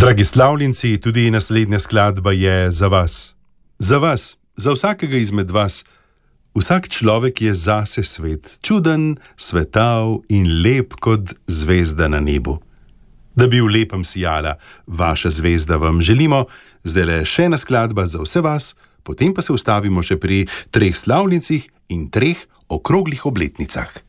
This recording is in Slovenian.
Dragi slavljenci, tudi naslednja skladba je za vas. Za vas, za vsakega izmed vas. Vsak človek je zase svet, čuden, svetav in lep kot zvezda na nebu. Da bi v lepem sijala vaša zvezda, vam želimo. Zdaj le še ena skladba za vse vas, potem pa se ustavimo še pri 3 slavljencih in 3 okroglih obletnicah.